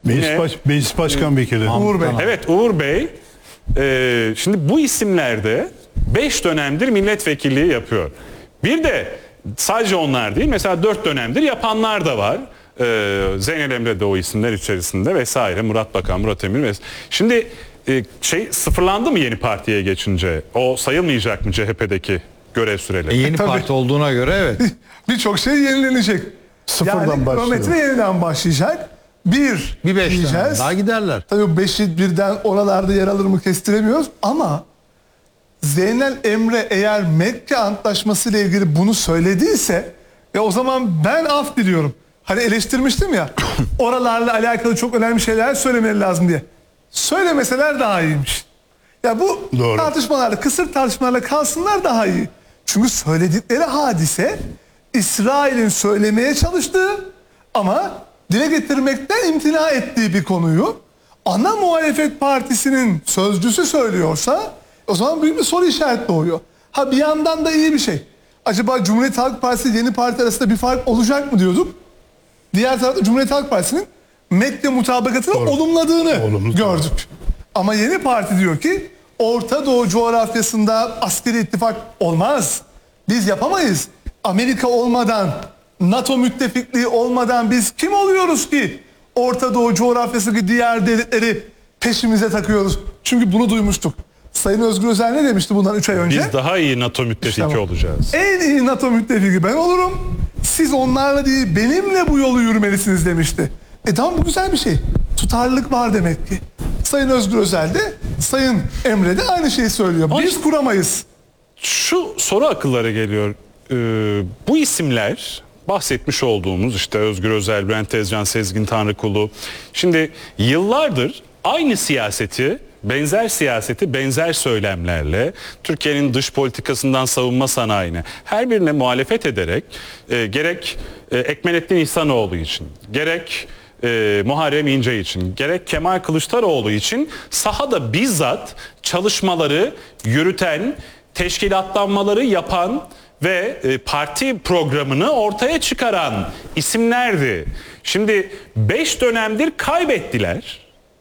Meclis Başkan Vekili. Uğur Bey. Evet, Uğur Bey. Şimdi bu isimlerde 5 dönemdir milletvekilliği yapıyor. Bir de sadece onlar değil, mesela 4 dönemdir yapanlar da var. Zeynel Emre de o isimler içerisinde vesaire. Murat Bakan, Murat Emir. Şimdi sıfırlandı mı yeni partiye geçince? O sayılmayacak mı CHP'deki görev süreleri? Yeni Tabii. parti olduğuna göre evet. Birçok şey yenilenecek. Sıfırdan başlıyor. Kilometre yeniden başlayacak. Bir 5 tane diyeceğiz. daha giderler. Tabii 5'i birden oralarda yer alır mı kestiremiyoruz ama Zeynel Emre eğer Mekke Antlaşması ile ilgili bunu söylediyse o zaman ben af diliyorum. Hani eleştirmiştim ya oralarla alakalı çok önemli şeyler söylemeleri lazım diye. Söylemeseler daha iyiymiş. Ya bu Doğru. tartışmalarla, kısır tartışmalarla kalsınlar daha iyi. Çünkü söyledikleri hadise İsrail'in söylemeye çalıştığı ama dile getirmekten imtina ettiği bir konuyu ana muhalefet partisinin sözcüsü söylüyorsa o zaman büyük bir soru işareti doğuyor. Ha bir yandan da iyi bir şey. Acaba Cumhuriyet Halk Partisi ile yeni parti arasında bir fark olacak mı diyorduk. Diğer tarafta Cumhuriyet Halk Partisi'nin Mekke mutabakatını olumladığını gördük. Ama yeni parti diyor ki Orta Doğu coğrafyasında askeri ittifak olmaz. Biz yapamayız. Amerika olmadan, NATO müttefikliği olmadan biz kim oluyoruz ki Orta Doğu coğrafyasındaki diğer devletleri peşimize takıyoruz? Çünkü bunu duymuştuk. Sayın Özgür Özel ne demişti bundan 3 ay önce? Biz daha iyi NATO müttefiki olacağız. En iyi NATO müttefiki ben olurum. Siz onlarla değil benimle bu yolu yürümelisiniz demişti. Tamam bu güzel bir şey. Tutarlılık var demek ki. Sayın Özgür Özel de Sayın Emre de aynı şeyi söylüyor. Biz kuramayız. Şu soru akıllara geliyor. Bu isimler bahsetmiş olduğumuz işte Özgür Özel, Bülent Tezcan, Sezgin Tanrıkulu. Şimdi yıllardır aynı siyaseti, benzer söylemlerle Türkiye'nin dış politikasından savunma sanayine her birine muhalefet ederek gerek Ekmelettin İhsanoğlu için, gerek Muharrem İnce için, gerek Kemal Kılıçdaroğlu için sahada bizzat çalışmaları yürüten, teşkilatlanmaları yapan ve parti programını ortaya çıkaran isimlerdi. Şimdi 5 dönemdir kaybettiler.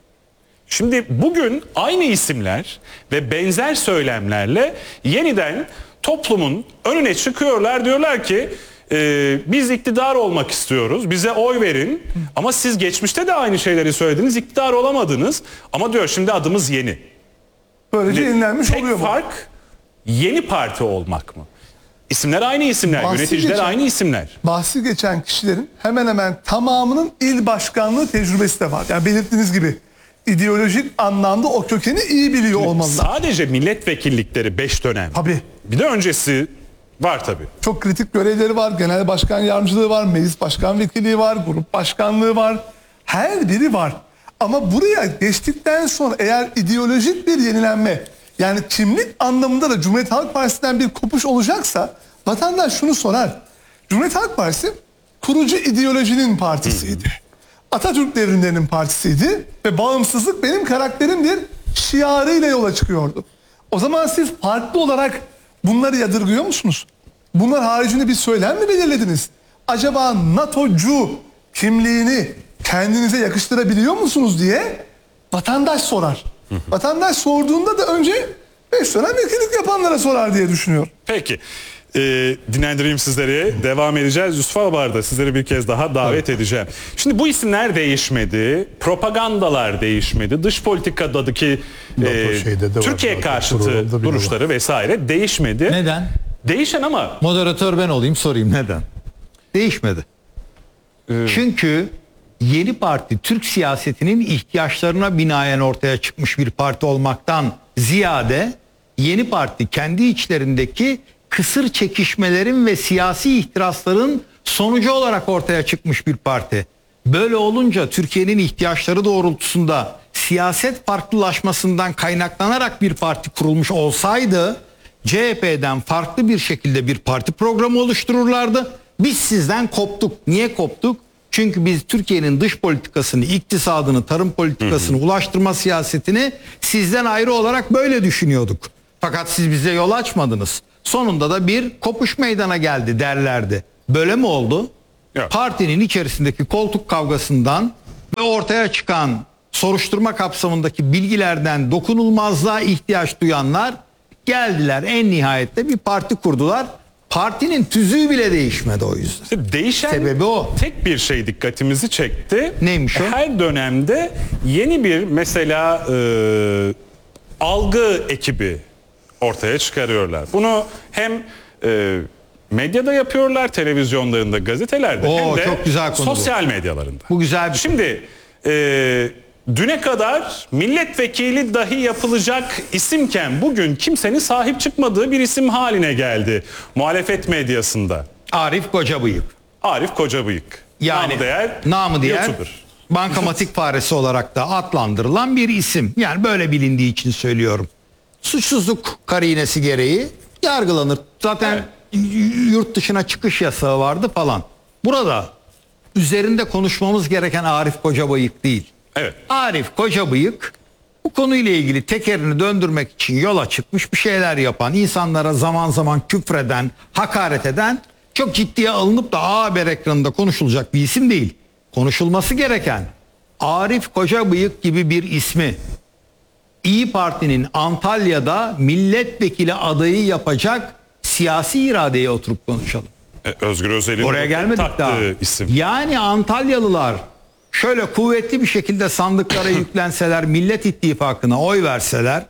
Şimdi bugün aynı isimler ve benzer söylemlerle yeniden toplumun önüne çıkıyorlar. Diyorlar ki biz iktidar olmak istiyoruz, bize oy verin ama siz geçmişte de aynı şeyleri söylediniz, iktidar olamadınız ama diyor şimdi adımız yeni. Böylece yenilenmiş Tek oluyor mu? fark yeni parti olmak mı? İsimler aynı isimler, yöneticiler aynı isimler. Bahsi geçen kişilerin hemen hemen tamamının il başkanlığı tecrübesi de var. Yani belirttiğiniz gibi ideolojik anlamda o kökeni iyi biliyor olmalılar. Sadece milletvekillikleri 5 dönem. Tabii. Bir de öncesi var tabii. Çok kritik görevleri var. Genel başkan yardımcılığı var. Meclis başkan vekilliği var. Grup başkanlığı var. Her biri var. Ama buraya geçtikten sonra eğer ideolojik bir yenilenme yani kimlik anlamında da Cumhuriyet Halk Partisi'nden bir kopuş olacaksa vatandaş şunu sorar. Cumhuriyet Halk Partisi kurucu ideolojinin partisiydi. Atatürk devrimlerinin partisiydi ve bağımsızlık benim karakterimdir şiarıyla yola çıkıyordu. O zaman siz farklı olarak bunları yadırgıyor musunuz? Bunlar haricinde bir söylem mi belirlediniz? Acaba NATO'cu kimliğini kendinize yakıştırabiliyor musunuz diye vatandaş sorar. Vatandaş sorduğunda da önce 5 dönem vekillik yapanlara sorar diye düşünüyorum. Peki. Dinlendireyim sizleri. Devam edeceğiz. Yusuf Albar'da sizleri bir kez daha davet edeceğim. Şimdi bu isimler değişmedi. Propagandalar değişmedi. Dış politikadaki Türkiye karşıtı duruşları vesaire değişmedi. Neden? Değişen ama Moderatör ben olayım sorayım neden? Değişmedi. Çünkü yeni parti Türk siyasetinin ihtiyaçlarına binaen ortaya çıkmış bir parti olmaktan ziyade yeni parti kendi içlerindeki kısır çekişmelerin ve siyasi ihtirasların sonucu olarak ortaya çıkmış bir parti. Böyle olunca Türkiye'nin ihtiyaçları doğrultusunda siyaset farklılaşmasından kaynaklanarak bir parti kurulmuş olsaydı CHP'den farklı bir şekilde bir parti programı oluştururlardı. Biz sizden koptuk. Niye koptuk? Çünkü biz Türkiye'nin dış politikasını, iktisadını, tarım politikasını, ulaştırma siyasetini sizden ayrı olarak böyle düşünüyorduk. Fakat siz bize yol açmadınız. Sonunda da bir kopuş meydana geldi derlerdi. Böyle mi oldu? Yok. Partinin içerisindeki koltuk kavgasından ve ortaya çıkan soruşturma kapsamındaki bilgilerden dokunulmazlığa ihtiyaç duyanlar geldiler, en nihayette bir parti kurdular. Partinin tüzüğü bile değişmedi o yüzden. İşte değişen Sebebi o. tek bir şey dikkatimizi çekti. Neymiş o? Her dönemde yeni bir mesela algı ekibi ortaya çıkarıyorlar. Bunu hem medyada yapıyorlar, televizyonlarında, gazetelerde, Oo, hem de çok güzel konu bu. sosyal medyalarında. Bu güzel bir Şimdi düne kadar milletvekili dahi yapılacak isimken bugün kimsenin sahip çıkmadığı bir isim haline geldi muhalefet medyasında. Arif Kocabıyık. Arif Kocabıyık. Yani namı diğer YouTuber. Bankamatik faresi olarak da adlandırılan bir isim. Yani böyle bilindiği için söylüyorum. Suçsuzluk karinesi gereği yargılanır. Zaten yurt dışına çıkış yasağı vardı falan. Burada üzerinde konuşmamız gereken Arif Kocabıyık değil. Evet. Arif Kocabıyık bu konuyla ilgili tekerini döndürmek için yola çıkmış, bir şeyler yapan, insanlara zaman zaman küfreden, hakaret eden, çok ciddiye alınıp da haber ekranında konuşulacak bir isim değil. Konuşulması gereken Arif Kocabıyık gibi bir ismi İyi Parti'nin Antalya'da milletvekili adayı yapacak siyasi iradeye oturup konuşalım. Özgür Özel'in Oraya gelmedik taktığı daha. isim. Yani Antalyalılar şöyle kuvvetli bir şekilde sandıklara yüklenseler, Millet İttifakı'na oy verseler,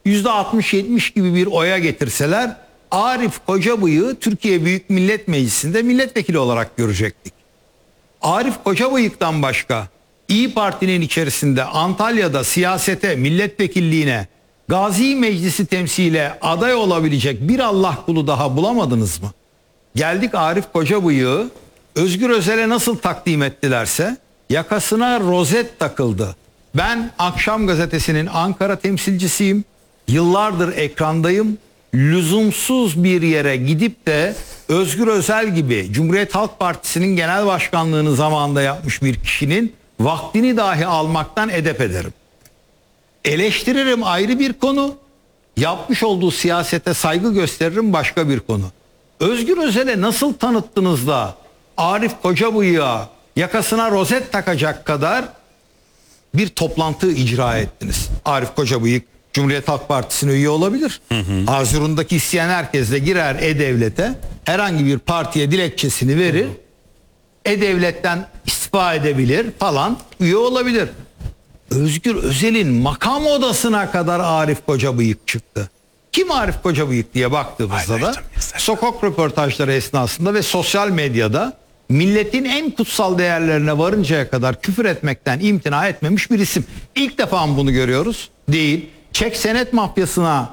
%60-70 gibi bir oya getirseler, Arif Kocabıyık'ı Türkiye Büyük Millet Meclisi'nde milletvekili olarak görecektik. Arif Kocabıyık'tan başka İyi Parti'nin içerisinde Antalya'da siyasete, milletvekilliğine, Gazi Meclisi temsile aday olabilecek bir Allah kulu daha bulamadınız mı? Geldik Arif Kocabıyık'ı Özgür Özel'e nasıl takdim ettilerse yakasına rozet takıldı. Ben Akşam Gazetesi'nin Ankara temsilcisiyim. Yıllardır ekrandayım. Lüzumsuz bir yere gidip de Özgür Özel gibi Cumhuriyet Halk Partisi'nin genel başkanlığını zamanında yapmış bir kişinin vaktini dahi almaktan edep ederim. Eleştiririm, ayrı bir konu. Yapmış olduğu siyasete saygı gösteririm, başka bir konu. Özgür Özel'e nasıl tanıttınız da Arif Kocabıyık'a yakasına rozet takacak kadar bir toplantı icra ettiniz? Arif Kocabıyık Cumhuriyet Halk Partisi'ne üye olabilir. Arzurundaki isteyen herkes de girer E-Devlet'e, herhangi bir partiye dilekçesini verir. E-Devlet'ten istifa edebilir falan, üye olabilir. Özgür Özel'in makam odasına kadar Arif Kocabıyık çıktı. Kim Arif Kocabıyık diye baktığımızda da sokak röportajları esnasında ve sosyal medyada milletin en kutsal değerlerine varıncaya kadar küfür etmekten imtina etmemiş bir isim. İlk defa mı bunu görüyoruz? Değil. Çek senet mafyasına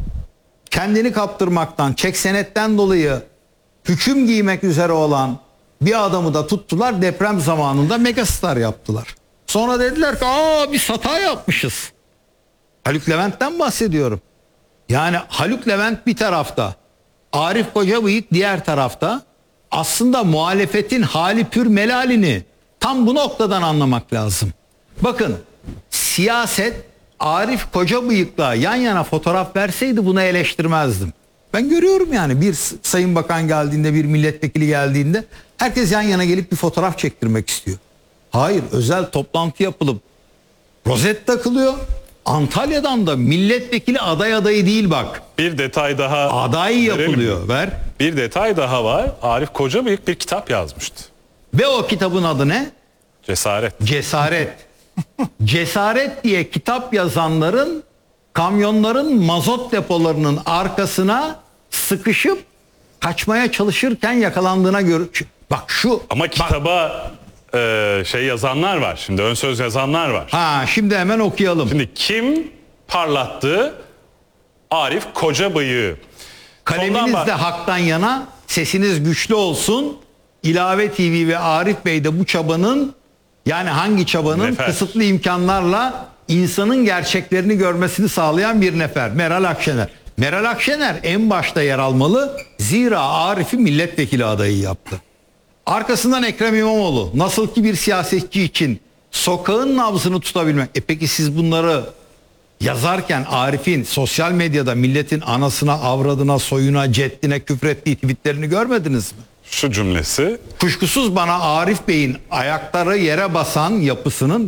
kendini kaptırmaktan, çek senetten dolayı hüküm giymek üzere olan bir adamı da tuttular, deprem zamanında megastar yaptılar. Sonra dediler ki biz hata yapmışız. Haluk Levent'ten bahsediyorum. Yani Haluk Levent bir tarafta, Arif Kocabıyık diğer tarafta. Aslında muhalefetin hali pür melalini tam bu noktadan anlamak lazım. Bakın, siyaset Arif Kocabıyık'la yan yana fotoğraf verseydi bunu eleştirmezdim. Ben görüyorum yani, bir sayın bakan geldiğinde, bir milletvekili geldiğinde herkes yan yana gelip bir fotoğraf çektirmek istiyor. Hayır, özel toplantı yapılıp rozet takılıyor. Antalya'dan da milletvekili adayı değil bak. Bir detay daha aday yapılıyor. Ver. Bir detay daha var. Arif Kocabıyık bir kitap yazmıştı. Ve o kitabın adı ne? Cesaret. Cesaret. Cesaret diye kitap yazanların kamyonların mazot depolarının arkasına sıkışıp kaçmaya çalışırken yakalandığına göre. Bak şu. Ama kitaba yazanlar var. Şimdi ön söz yazanlar var. Şimdi hemen okuyalım. Şimdi kim parlattı? Arif Kocabıyık'ı. Kaleminiz de haktan yana, sesiniz güçlü olsun. İlave TV ve Arif Bey de bu çabanın, yani hangi çabanın? Nefer. Kısıtlı imkanlarla insanın gerçeklerini görmesini sağlayan bir nefer. Meral Akşener. Meral Akşener en başta yer almalı. Zira Arif'i milletvekili adayı yaptı. Arkasından Ekrem İmamoğlu. Nasıl ki bir siyasetçi için sokağın nabzını tutabilmek. Peki siz bunları yazarken Arif'in sosyal medyada milletin anasına, avradına, soyuna, ceddine küfrettiği tweetlerini görmediniz mi? Şu cümlesi. Kuşkusuz bana Arif Bey'in ayakları yere basan yapısının